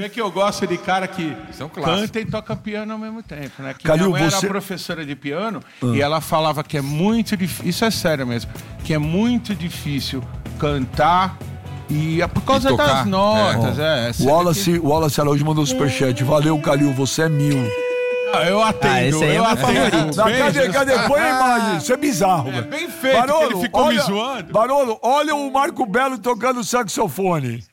vê que eu gosto de cara que canta e toca piano ao mesmo tempo, né? Que minha mãe era professora de piano e ela falava que é muito difícil, isso é sério mesmo, que é muito difícil cantar e por causa das notas. Wallace Araújo mandou superchat. Valeu, Calil, você é mil. Eu atendo. Esse aí é meu favorito. Cadê? Põe a imagem. Isso é bizarro, velho. Bem feito, Barolo, ele ficou me zoando. Barolo, olha o Marco Belo tocando saxofone.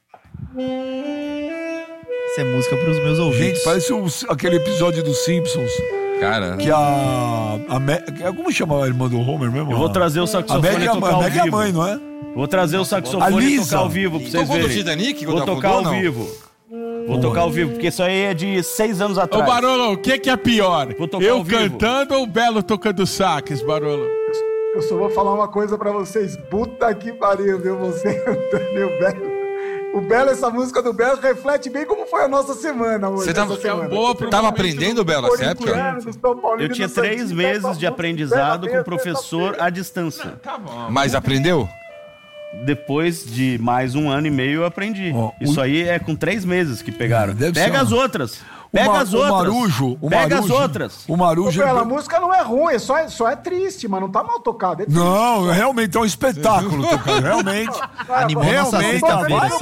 Isso é música pros meus ouvidos. Gente, parece aquele episódio dos Simpsons. Cara. Que como chama a irmã do Homer mesmo? Eu vou trazer o saxofone e tocar ao vivo. É a mãe, não é? Vou trazer o saxofone e tocar ao vivo pra vocês verem. Vou tocar ao vivo. Vou tocar ao vivo, porque isso aí é de 6 anos atrás. Ô, Barolo, o que é pior? Eu ao vivo. Cantando ou o Belo tocando sax, Barolo? Eu só vou falar uma coisa pra vocês. Puta que pariu, viu? Você cantando e o Belo. O Belo, essa música do Belo reflete bem como foi a nossa semana hoje. Você tava aprendendo, Belo, nessa época? Eu tinha 3 meses de aprendizado com o professor à distância. Tá bom. Mas aprendeu? Depois de mais 1 ano e meio eu aprendi. Isso aí é com 3 meses que pegaram. Pega as outras. Pega as outras. O Marujo. A música não é ruim, só é triste, mas não tá mal tocada. Não, realmente é um espetáculo tocado. Realmente. Animou nossa sexta-feira, assim.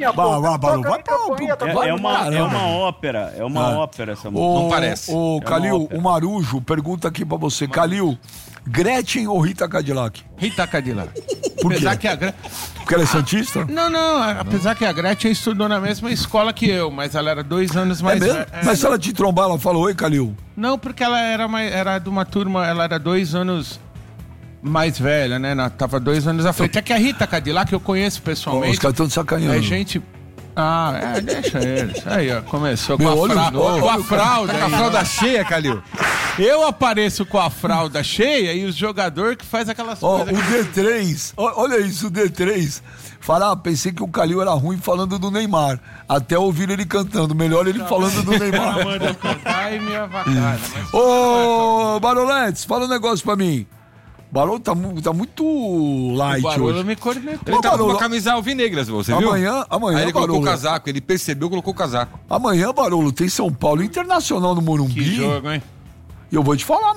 É uma ópera. É uma ópera essa música. Não parece. Ô, Calil, o Marujo pergunta aqui pra você. Calil, Gretchen ou Rita Cadillac? Rita Cadillac. Por quê? Apesar que Porque ela é santista? Não. Apesar que a Gretchen estudou na mesma escola que eu, mas ela era 2 anos mais velha. Mas se ela te trombar, ela falou, oi, Calil? Não, porque ela era de uma turma, ela era 2 anos mais velha, né? Ela tava 2 anos à frente. Até que a Rita Cadillac, que eu conheço pessoalmente. Os caras estão de sacanhando. É gente... deixa eles. Aí, ó, começou com a fralda. Tá com a fralda cheia, Calil. Eu apareço com a fralda cheia e os jogadores que faz aquelas coisas. O D3, olha isso, o D3. Fala, pensei que o Calil era ruim falando do Neymar. Até ouvir ele cantando. Melhor ele falando do Neymar. Manda eu cantar e me avacalha. Ô, Baroletes, fala um negócio pra mim. Barolo tá muito light hoje. O Barolo me cornetou. Ele tá com uma camisa alvinegra, você viu? Amanhã, aí ele colocou Barolo. o casaco, ele percebeu, colocou o casaco. Amanhã, Barolo, tem São Paulo Internacional no Morumbi. Que jogo, hein? E eu vou te falar,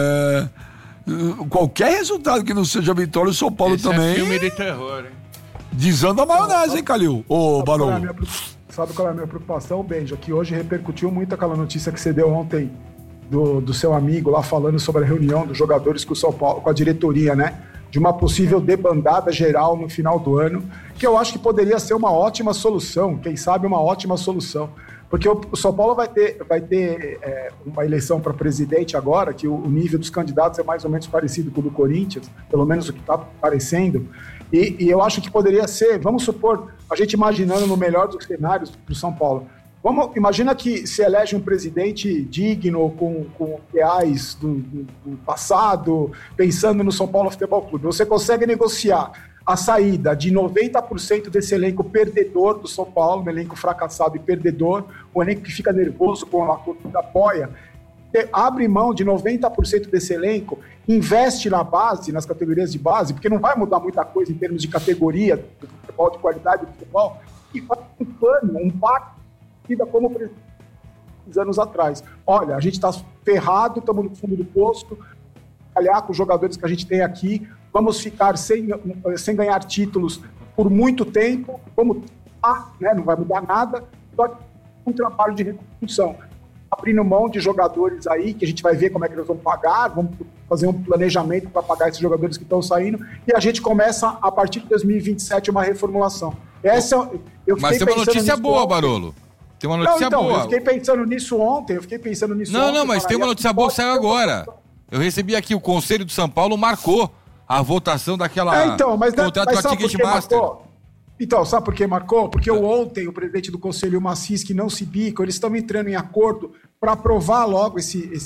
qualquer resultado que não seja vitória, o São Paulo também... É filme de terror, hein? Desanda a maionese, hein, Calil? Ô, Barolo. Sabe qual é a minha preocupação, Benja? Que hoje repercutiu muito aquela notícia que você deu ontem do seu amigo lá falando sobre a reunião dos jogadores com o São Paulo, com a diretoria, né? De uma possível debandada geral no final do ano, que eu acho que poderia ser uma ótima solução, quem sabe uma ótima solução. Porque o São Paulo vai ter uma eleição para presidente agora, que o nível dos candidatos é mais ou menos parecido com o do Corinthians, pelo menos o que está parecendo, e eu acho que poderia ser, vamos supor, a gente imaginando no melhor dos cenários para o São Paulo, imagina que se elege um presidente digno, com ideais do passado, pensando no São Paulo Futebol Clube. Você consegue negociar a saída de 90% desse elenco perdedor do São Paulo, um elenco fracassado e perdedor, um elenco que fica nervoso com a torcida apoia, abre mão de 90% desse elenco, investe na base, nas categorias de base, porque não vai mudar muita coisa em termos de categoria do futebol, de qualidade do futebol, e faz um plano, um pacto como anos atrás. Olha, a gente está ferrado, estamos no fundo do posto, trabalhar com os jogadores que a gente tem aqui, vamos ficar sem ganhar títulos por muito tempo, não vai mudar nada, só que um trabalho de reconstrução. Abrindo mão de jogadores aí, que a gente vai ver como é que eles vão pagar, vamos fazer um planejamento para pagar esses jogadores que estão saindo, e a gente começa, a partir de 2027, uma reformulação. Mas tem uma notícia boa, Barolo. Tem uma notícia boa. Eu fiquei pensando nisso ontem, Não, mas tem uma notícia boa que saiu agora. Eu recebi aqui, o Conselho do São Paulo marcou a votação daquela contrato com a Ticketmaster. Então, sabe por que marcou? Porque ontem o presidente do Conselho, o Macis, que não se bica, eles estão entrando em acordo para aprovar logo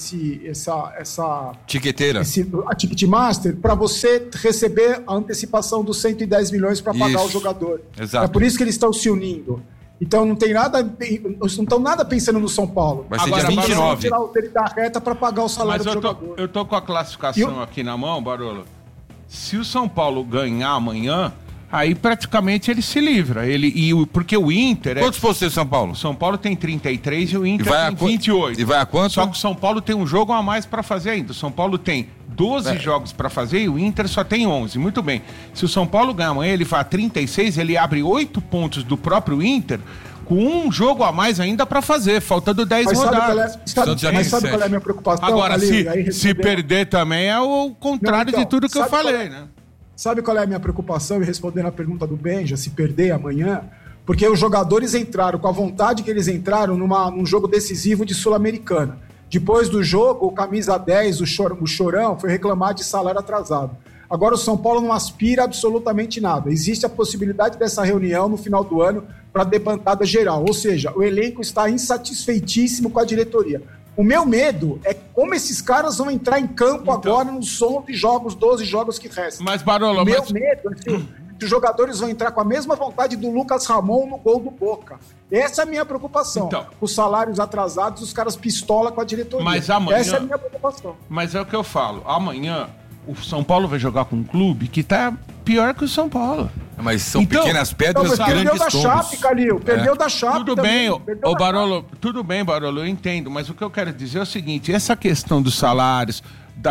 essa tiqueteira, a Ticketmaster, para você receber a antecipação dos 110 milhões para pagar o jogador. Exato. É por isso que eles estão se unindo. Então não estão nada pensando no São Paulo. Vai ser dia 29. Tirar o dele da reta para pagar o salário do jogador. Eu tô com a classificação aqui na mão, Barolo. Se o São Paulo ganhar amanhã, aí praticamente ele se livra. Porque o Inter... Quantos pontos tem o São Paulo? O São Paulo tem 33 e o Inter tem 28. E vai a quanto? Só que o São Paulo tem um jogo a mais para fazer ainda. O São Paulo tem 12 jogos para fazer e o Inter só tem 11. Muito bem. Se o São Paulo ganhar amanhã, ele vai a 36, ele abre 8 pontos do próprio Inter, com um jogo a mais ainda para fazer, faltando 10 rodadas. Mas sabe qual é a minha preocupação? Agora, se perder também é o contrário de tudo que eu falei, né? Sabe qual é a minha preocupação? E respondendo a pergunta do Benja, se perder amanhã, porque os jogadores entraram com a vontade que eles entraram num jogo decisivo de Sul-Americana. Depois do jogo, o camisa 10, o Chorão, foi reclamar de salário atrasado. Agora o São Paulo não aspira absolutamente nada. Existe a possibilidade dessa reunião no final do ano para debantada geral. Ou seja, o elenco está insatisfeitíssimo com a diretoria. O meu medo é como esses caras vão entrar em campo agora no som de jogos, 12 jogos que restam. Mas, Barolo... medo é que os jogadores vão entrar com a mesma vontade do Lucas Ramon no gol do Boca. Essa é a minha preocupação. Os salários atrasados, os caras pistola com a diretoria. Mas amanhã... Essa é a minha preocupação. Mas é o que eu falo. Amanhã, o São Paulo vai jogar com um clube que tá pior que o São Paulo. Mas são pequenas pedras, grandes tombos. Perdeu da Chape, Calil. Perdeu da Chape. Tudo bem, Barolo, tudo bem, Barolo, eu entendo. Mas o que eu quero dizer é o seguinte, essa questão dos salários,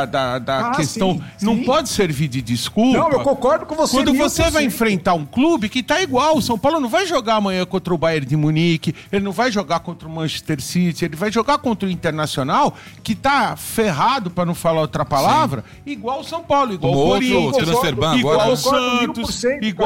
da questão, não pode servir de desculpa. Não, eu concordo com você. Quando você vai enfrentar um clube que tá igual, o São Paulo não vai jogar amanhã contra o Bayern de Munique, ele não vai jogar contra o Manchester City, ele vai jogar contra o Internacional, que tá ferrado, para não falar outra palavra, igual o São Paulo, igual o Corinthians, igual o Santos,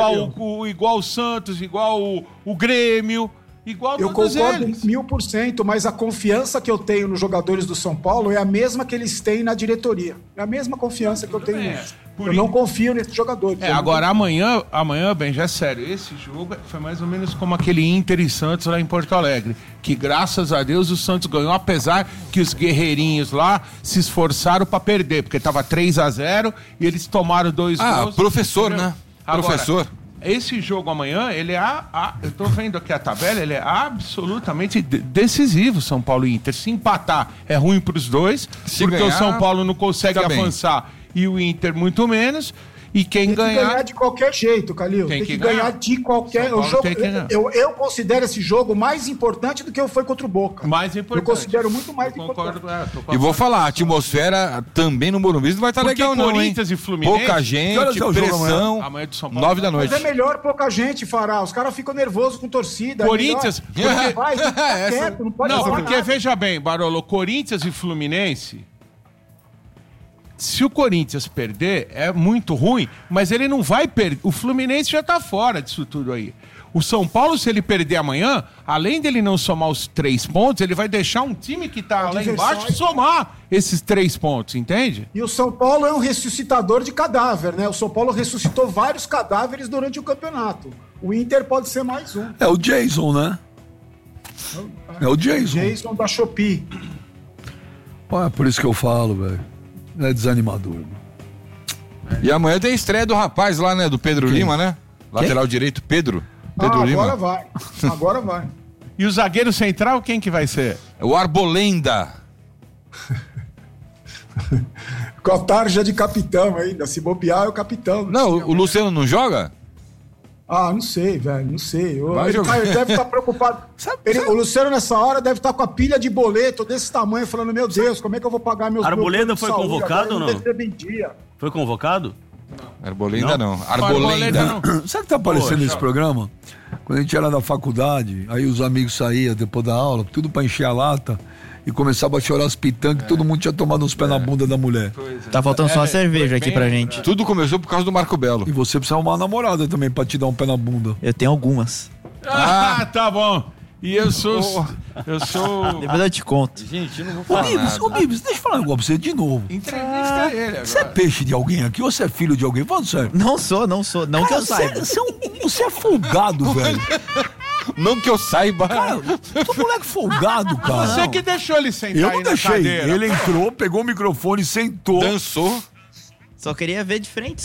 igual o Santos, igual o Grêmio. Igual eu concordo 1000%, mas a confiança que eu tenho nos jogadores do São Paulo é a mesma que eles têm na diretoria. É a mesma confiança que eu tenho neles. Eu não confio nesses jogadores. Agora, amanhã, bem, já é sério, esse jogo foi mais ou menos como aquele Inter e Santos lá em Porto Alegre, que graças a Deus o Santos ganhou, apesar que os guerreirinhos lá se esforçaram para perder, porque tava 3-0 e eles tomaram 2 gols. Professor, entendeu? Né? Agora, professor. Esse jogo amanhã, ele eu tô vendo aqui a tabela, ele é absolutamente decisivo, São Paulo e Inter. Se empatar, é ruim pros dois, porque ganhar, o São Paulo não consegue avançar e o Inter muito menos. E quem ganhar... Tem que ganhar de qualquer jeito, Calil. Tem que ganhar de qualquer... Eu considero esse jogo mais importante do que foi contra o Boca. Mais importante. Eu considero muito mais importante. E vou falar, a atmosfera também no Morumbi não vai estar legal não, Corinthians e Fluminense... Pouca gente, pressão... Amanhã do São Paulo. 9 da noite. Mas é melhor pouca gente, Fará. Os caras ficam nervosos com torcida. Corinthians... Não pode não, porque nada. Veja bem, Barolo, Corinthians e Fluminense... Se o Corinthians perder, é muito ruim, mas ele não vai perder. O Fluminense já tá fora disso tudo aí. O São Paulo, se ele perder amanhã, além dele não somar os 3 pontos, ele vai deixar um time que tá lá embaixo somar esses 3 pontos, entende? E o São Paulo é um ressuscitador de cadáver, né? O São Paulo ressuscitou vários cadáveres durante o campeonato. O Inter pode ser mais um. É o Jason, né? É o Jason. Jason da Shopee. Pô, é por isso que eu falo, velho. É desanimador. E amanhã tem a estreia do rapaz lá, né? Do Pedro Lima, né? Lateral direito, Pedro Lima. Agora vai. E o zagueiro central, quem que vai ser? O Arbolenda. Com a tarja de capitão ainda. Se bobear, é o capitão. Não, o Luciano não joga? Não sei, velho, não sei. Ele deve estar preocupado. O Luciano, nessa hora, deve estar com a pilha de boleto desse tamanho, falando: meu Deus, como é que eu vou pagar meus boletos? Arboleda foi convocado ou não? Foi convocado? Não. Arboleda não. Arboleda não. Sabe o que tá aparecendo nesse programa? Quando a gente era da faculdade, aí os amigos saíam depois da aula, tudo pra encher a lata. E começava a chorar as pitangas, que todo mundo tinha tomado uns pés na bunda da mulher. Tá faltando só uma cerveja aqui pra gente. Tudo começou por causa do Marco Belo. E você precisa arrumar uma namorada também pra te dar um pé na bunda. Eu tenho algumas. Tá bom. E eu sou... Depois eu te conto. Gente, eu não vou falar nada. Ô, Bibs, deixa eu falar um negócio pra você de novo. Entrevista ele agora. Você é peixe de alguém aqui ou você é filho de alguém? Fala sério. Não sou. Não cara, que eu saiba. Você é folgado, velho. Não que eu saiba. Cara, tu moleque folgado, cara. Você que deixou ele sentar eu não deixei. Cadeira. Ele entrou, pegou o microfone, sentou. Dançou. Só queria ver de frente.